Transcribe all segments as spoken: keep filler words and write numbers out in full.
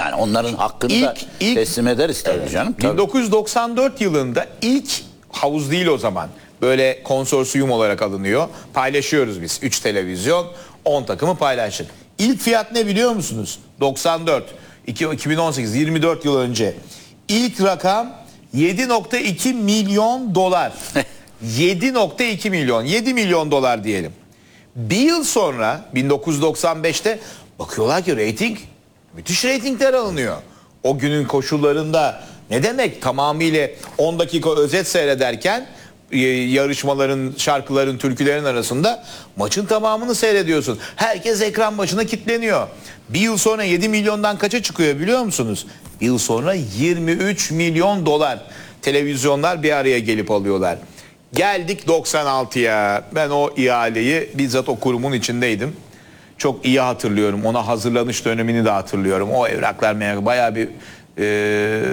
yani. Onların hakkını İlk- da ilk- teslim ederiz tabii canım. Tabii. bin dokuz yüz doksan dört yılında ilk havuz değil o zaman. Böyle konsorsiyum olarak alınıyor. Paylaşıyoruz biz. üç televizyon, on takımı paylaştık. İlk fiyat ne biliyor musunuz? doksan dört, iki bin on sekiz, yirmi dört yıl önce. İlk rakam yedi nokta iki milyon dolar. yedi nokta iki milyon, yedi milyon dolar diyelim. Bir yıl sonra bin dokuz yüz doksan beşte bakıyorlar ki reyting, müthiş reytingler alınıyor. O günün koşullarında ne demek, tamamıyla on dakika özet seyrederken e, yarışmaların, şarkıların, türkülerin arasında maçın tamamını seyrediyorsun. Herkes ekran başına kilitleniyor. Bir yıl sonra yedi milyondan kaça çıkıyor biliyor musunuz? Bir yıl sonra yirmi üç milyon dolar televizyonlar bir araya gelip alıyorlar. Geldik doksan altıya. Ben o ihaleyi bizzat o kurumun içindeydim. Çok iyi hatırlıyorum. Ona hazırlanış dönemini de hatırlıyorum. O evraklar merak bayağı bir e,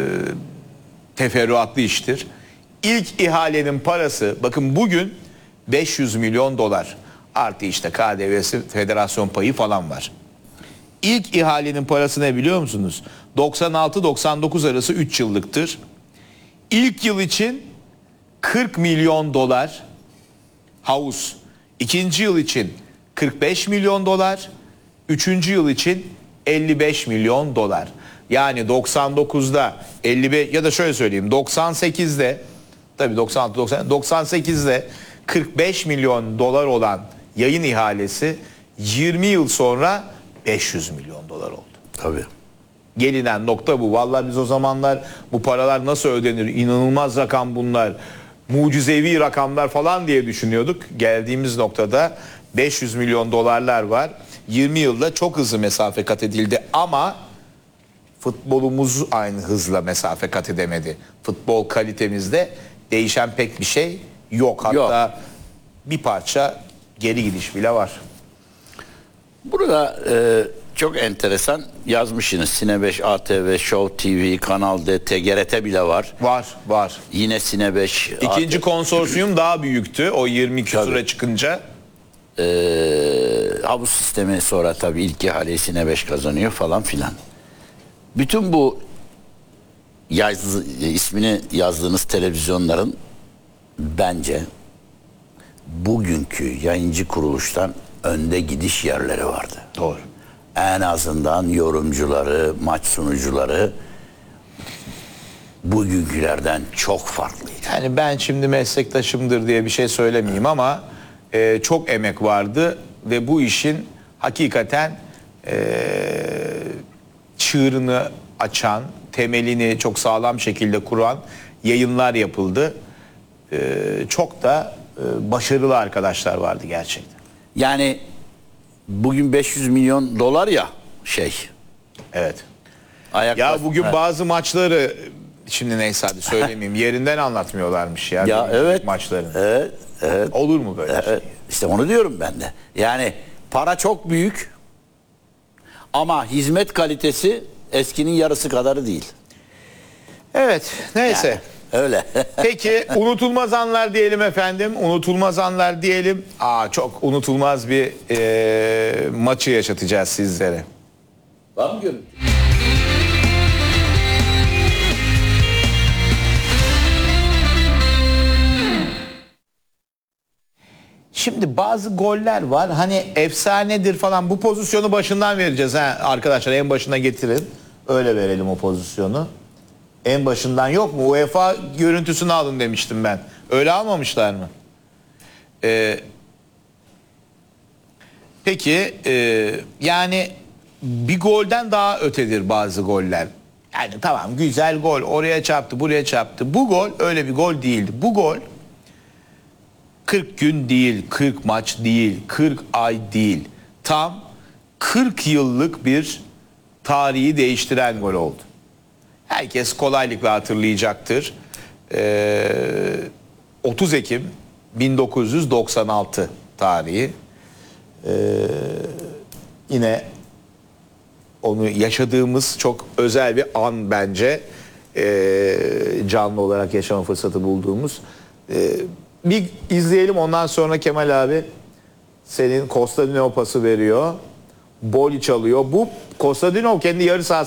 teferruatlı iştir. İlk ihalenin parası bakın bugün beş yüz milyon dolar. Artı işte K D V'si, federasyon payı falan var. İlk ihalenin parası ne biliyor musunuz? doksan altı doksan dokuz arası üç yıllıktır. İlk yıl için kırk milyon dolar havuz. İkinci yıl için kırk beş milyon dolar. Üçüncü yıl için elli beş milyon dolar. Yani doksan dokuzda elli beş ya da şöyle söyleyeyim doksan sekizde tabii doksan altı doksan doksan sekizde kırk beş milyon dolar olan yayın ihalesi yirmi yıl sonra beş yüz milyon dolar oldu. Tabii. Gelinen nokta bu. Vallahi biz o zamanlar bu paralar nasıl ödenir? İnanılmaz rakam bunlar. Mucizevi rakamlar falan diye düşünüyorduk. Geldiğimiz noktada beş yüz milyon dolarlar var. yirmi yılda çok hızlı mesafe kat edildi ama futbolumuz aynı hızla mesafe kat edemedi. Futbol kalitemizde değişen pek bir şey yok. Hatta yok. Bir parça geri gidiş bile var. Burada e, çok enteresan yazmışsınız. Sine beş, A T V, Show T V, Kanal D, T G R T bile var. Var, var. Yine Sine beş. İkinci A T V konsorsiyum daha büyüktü. O yirmi küsura çıkınca. Ee, havuz sistemi sonra tabii ilk ihaleyi Sine beş kazanıyor falan filan. Bütün bu yaz, ismini yazdığınız televizyonların bence bugünkü yayıncı kuruluştan önde gidiş yerleri vardı. Doğru. En azından yorumcuları, maç sunucuları bugünkülerden çok farklıydı. Yani ben şimdi meslektaşımdır diye bir şey söylemeyeyim ama e, çok emek vardı ve bu işin hakikaten e, çığırını açan, temelini çok sağlam şekilde kuran yayınlar yapıldı. E, çok da e, başarılı arkadaşlar vardı gerçekten. Yani bugün beş yüz milyon dolar ya şey. Evet. Ayaklar, ya bugün evet. bazı maçları şimdi neyse hadi söylemeyeyim yerinden anlatmıyorlarmış ya. Ya evet. Maçların. Evet, evet. Olur mu böyle evet. şey? İşte onu diyorum ben de. Yani para çok büyük ama hizmet kalitesi eskinin yarısı kadarı değil. Evet, neyse. Yani, öyle. Peki unutulmaz anlar diyelim efendim. Unutulmaz anlar diyelim. Aa çok unutulmaz bir e, maçı yaşatacağız sizlere. Var mı görüntü? Şimdi bazı goller var. Hani efsanedir falan. Bu pozisyonu başından vereceğiz ha arkadaşlar. En başına getirin. Öyle verelim o pozisyonu. En başından yok mu? UEFA görüntüsünü alın demiştim ben. Öyle almamışlar mı? Ee, peki e, yani bir golden daha ötedir bazı goller. Yani tamam güzel gol. Oraya çarptı, buraya çarptı. Bu gol öyle bir gol değildi. Bu gol kırk gün değil, kırk maç değil, kırk ay değil. Tam kırk yıllık bir tarihi değiştiren gol oldu. Herkes kolaylıkla hatırlayacaktır. Ee, otuz Ekim bin dokuz yüz doksan altı tarihi. Ee, yine onu yaşadığımız çok özel bir an bence. Ee, canlı olarak yaşama fırsatı bulduğumuz. Ee, bir izleyelim ondan sonra Kemal abi senin Kostadinov pası veriyor. Boli çalıyor. Bu Kostadinov kendi yarı sahasında